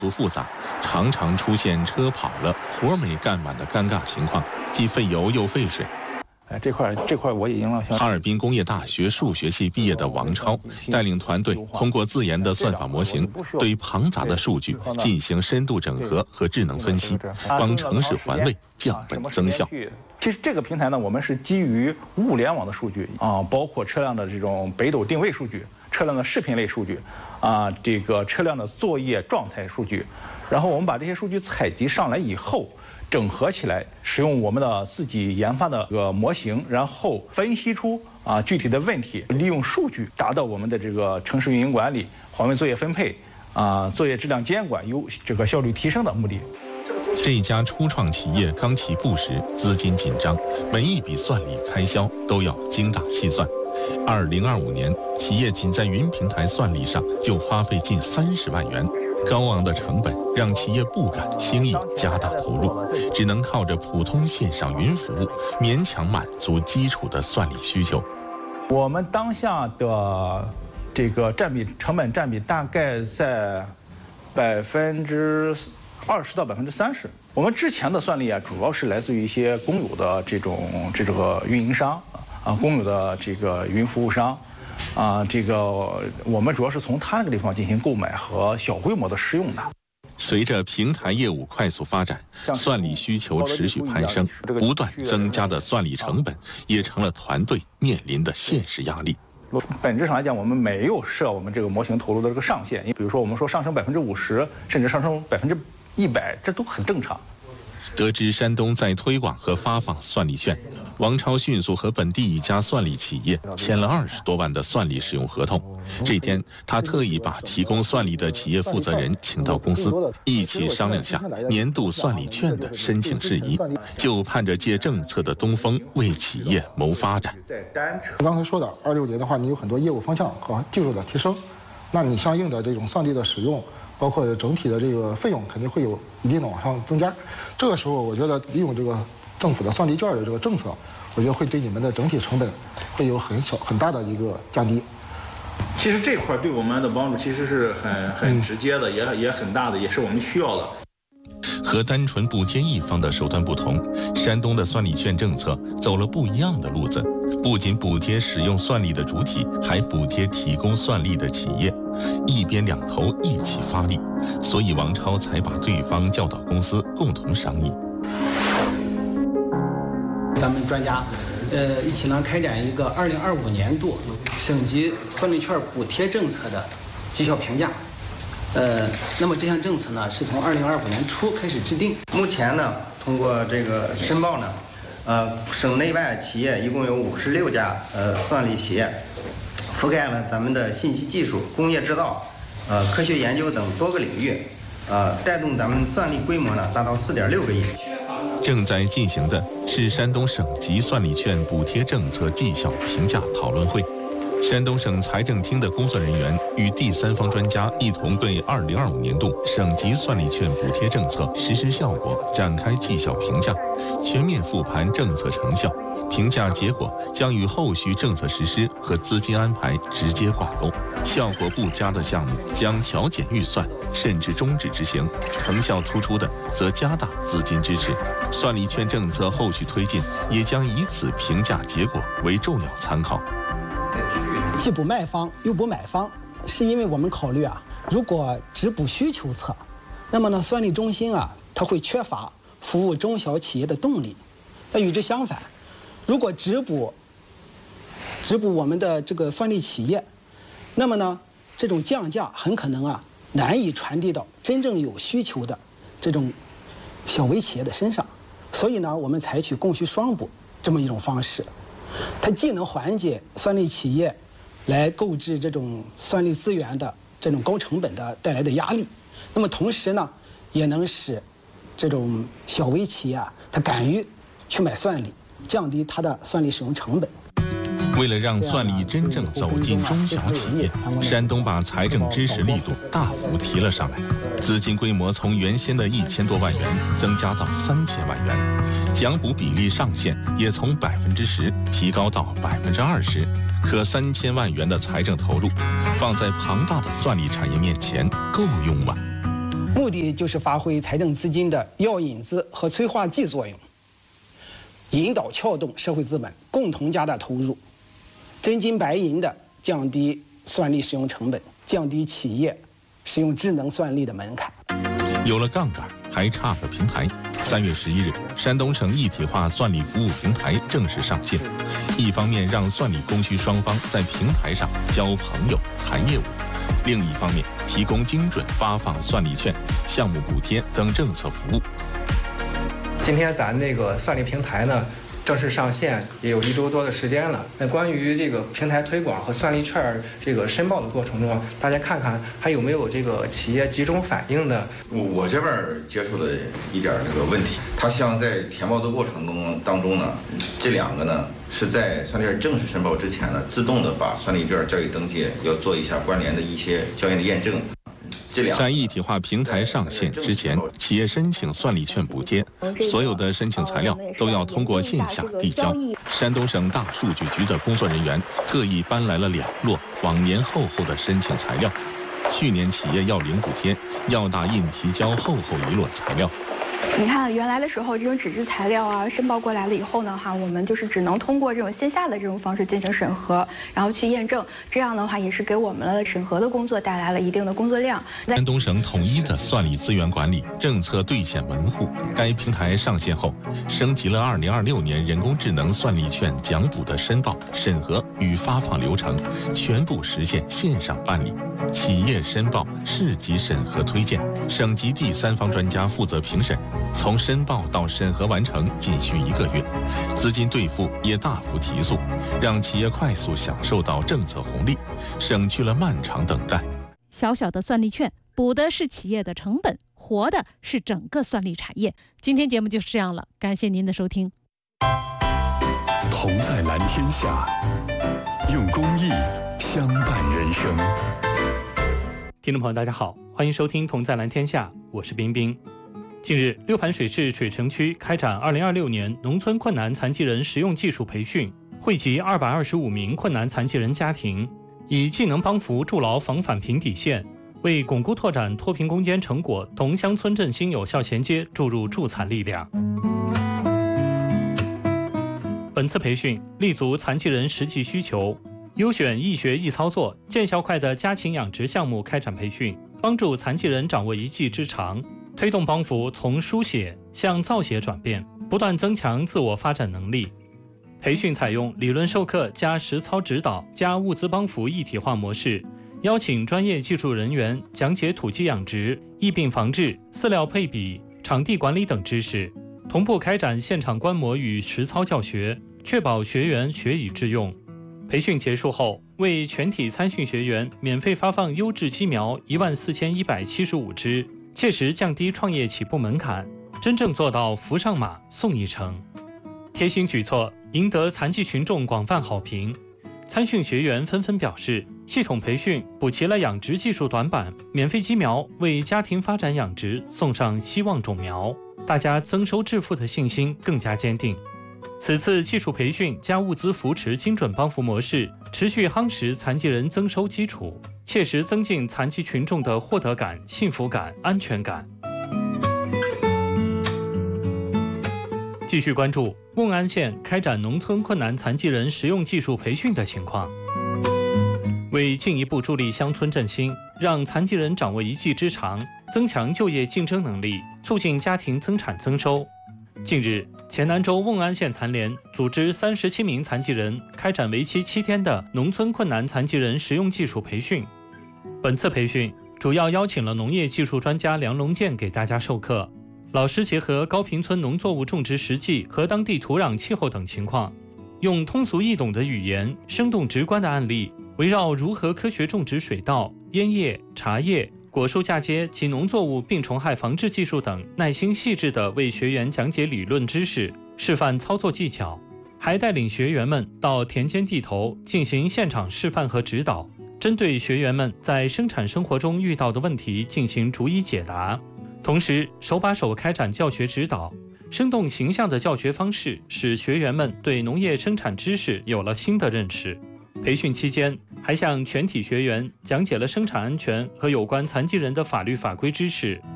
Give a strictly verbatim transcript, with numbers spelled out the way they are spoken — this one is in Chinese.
不复杂，常常出现车跑了活没干完的尴尬情况，既费油又费水。 哎，这块这块我已经了。 哈尔滨工业大学数学系毕业的王超带领团队，通过自研的算法模型，对庞杂的数据进行深度整合和智能分析，帮城市环卫降本增效。 其实这个平台呢，我们是基于物联网的数据啊，包括车辆的这种北斗定位数据、车辆的视频类数据啊，这个车辆的作业状态数据，然后我们把这些数据采集上来以后，整合起来，使用我们的自己研发的这个模型，然后分析出啊具体的问题，利用数据达到我们的这个城市运营管理、环卫作业分配啊、作业质量监管有这个效率提升的目的。 这家初创企业刚起步时资金紧张，每一笔算力开销都要精打细算。二零二五年，企业仅在云平台算力上就花费近三十万元。高昂的成本让企业不敢轻易加大投入，只能靠着普通线上云服务勉强满足基础的算力需求。 我们当下的这个占比成本占比大概在百分之二十到百分之三十。我们之前的算力啊，主要是来自于一些公有的这种这个运营商啊，公有的这个云服务商。啊，这个我们主要是从他那个地方进行购买和小规模的试用的。 随着平台业务快速发展，算力需求持续攀升，不断增加的算力成本也成了团队面临的现实压力。 本质上来讲，我们没有设我们这个模型投入的这个上限。你比如说，我们说上升百分之五十，甚至上升百分之一百，这都很正常。 得知山东在推广和发放算力券，王超迅速和本地一家算力企业签了二十多万的算力使用合同。这天，他特意把提供算力的企业负责人请到公司，一起商量下年度算力券的申请事宜，就盼着借政策的东风为企业谋发展。 刚才说的，二六年的话，你有很多业务方向和技术的提升，那你相应的这种算力的使用，包括整体的这个费用肯定会有一定的往上增加。这个时候，我觉得利用这个政府的算力券的这个政策，我觉得会对你们的整体成本会有很小很大的一个降低。 其实这块对我们的帮助其实是很很直接的，也也很大的，也是我们需要的。 和单纯补贴一方的手段不同，山东的算力券政策走了不一样的路子，不仅补贴使用算力的主体，还补贴提供算力的企业，一边两头一起发力，所以王超才把对方叫到公司共同商议。 咱们专家，呃，一起呢开展一个二零二五年度省级算力券补贴政策的绩效评价。呃，那么这项政策呢，是从二零二五年初开始制定。 目前呢，通过这个申报呢，呃，省内外企业一共有五十六家呃算力企业，覆盖了咱们的信息技术、工业制造、呃科学研究等多个领域，呃，带动咱们算力规模呢达到四点六个亿。 正在进行的是山东省级算力券补贴政策绩效评价讨论会。山东省财政厅的工作人员与第三方专家一同对二零二五年度省级算力券补贴政策实施效果展开绩效评价，全面复盘政策成效。评价结果将与后续政策实施和资金安排直接挂钩，效果不佳的项目将调减预算，甚至终止执行；成效突出的则加大资金支持。算力券政策后续推进也将以此评价结果为重要参考。 既补卖方又补买方，是因为我们考虑啊，如果只补需求侧，那么呢，算力中心啊，它会缺乏服务中小企业的动力。那与之相反，如果只补只补我们的这个算力企业，那么呢，这种降价很可能啊，难以传递到真正有需求的这种小微企业的身上。所以呢，我们采取供需双补这么一种方式，它既能缓解算力企业来购置这种算力资源的这种高成本的带来的压力，那么同时呢，也能使这种小微企业啊，它敢于去买算力，降低它的算力使用成本。 为了让算力真正走进中小企业，山东把财政支持力度大幅提了上来，资金规模从原先的一千多万元增加到三千万元，奖补比例上限也从百分之十提高到百分之二十。可三千万元的财政投入，放在庞大的算力产业面前，够用吗？ 目的就是发挥财政资金的药引子和催化剂作用，引导撬动社会资本共同加大投入，真金白银的降低算力使用成本，降低企业使用智能算力的门槛。 有了杠杆，还差个平台。三月十一日，山东省一体化算力服务平台正式上线。一方面让算力供需双方在平台上交朋友、谈业务；另一方面提供精准发放算力券、项目补贴等政策服务。 今天咱这个算力平台呢，正式上线也有一周多的时间了。那关于这个平台推广和算力券这个申报的过程中，大家看看还有没有这个企业集中反映的？ 我这边接触的一点这个问题，它像在填报的过程中当中呢，这两个呢是在算力券正式申报之前呢，自动的把算力券交易登记要做一下关联的一些交易的验证。 在一体化平台上线之前，企业申请算力券补贴，所有的申请材料都要通过线下递交。山东省大数据局的工作人员特意搬来了两摞往年厚厚的申请材料。去年企业要领补贴，要打印提交厚厚一摞材料。 你看，原来的时候，这种纸质材料啊，申报过来了以后呢，哈，我们就是只能通过这种线下的这种方式进行审核，然后去验证。这样的话，也是给我们的审核的工作带来了一定的工作量。 山东省统一的算力资源管理、政策兑现维护。该平台上线后，升级了二零二六年人工智能算力券奖补的申报、审核与发放流程，全部实现线上办理。企业申报、市级审核推荐，省级第三方专家负责评审。从申报到审核完成仅需一个月，资金兑付也大幅提速，让企业快速享受到政策红利，省去了漫长等待。 小小的算力券补的是企业的成本，活的是整个算力产业。今天节目就是这样了，感谢您的收听。 同在蓝天下，用公益相伴人生。 听众朋友大家好，欢迎收听同在蓝天下，我是冰冰。近日，六盘水市水城区开展二零二六年农村困难残疾人实用技术培训，惠及二百二十五名困难残疾人家庭，以技能帮扶筑牢防反贫底线，为巩固拓展脱贫攻坚成果同乡村振兴有效衔接注入助残力量。本次培训立足残疾人实际需求，优选易学易操作、见效快的家禽养殖项目开展培训，帮助残疾人掌握一技之长，推动帮扶从书写向造写转变，不断增强自我发展能力。培训采用理论授课加实操指导加物资帮扶一体化模式，邀请专业技术人员讲解土鸡养殖、疫病防治、饲料配比、场地管理等知识，同步开展现场观摩与实操教学，确保学员学以致用。培训结束后，为全体参训学员免费发放优质鸡苗一万四千一百七十五只，切实降低创业起步门槛，真正做到扶上马送一程。贴心举措赢得残疾群众广泛好评，参训学员纷纷表示，系统培训补齐了养殖技术短板，免费鸡苗为家庭发展养殖送上希望种苗，大家增收致富的信心更加坚定。此次技术培训加物资扶持精准帮扶模式，持续夯实残疾人增收基础，切实增进残疾群众的获得感、幸福感、安全感。继续关注瓮安县开展农村困难残疾人实用技术培训的情况。为进一步助力乡村振兴，让残疾人掌握一技之长，增强就业竞争能力，促进家庭增产增收。近日，黔南州瓮安县残联组织三十七名残疾人开展为期七天的农村困难残疾人实用技术培训。本次培训主要邀请了农业技术专家梁龙健给大家授课，老师结合高坪村农作物种植实际和当地土壤气候等情况，用通俗易懂的语言、生动直观的案例，围绕如何科学种植水稻、烟叶、茶叶、果树嫁接及农作物病虫害防治技术等，耐心细致地为学员讲解理论知识，示范操作技巧，还带领学员们到田间地头进行现场示范和指导，针对学员们在生产生活中遇到的问题进行逐一解答。同时，手把手开展教学指导，生动形象的教学方式使学员们对农业生产知识有了新的认识。培训期间，还向全体学员讲解了生产安全和有关残疾人的法律法规知识，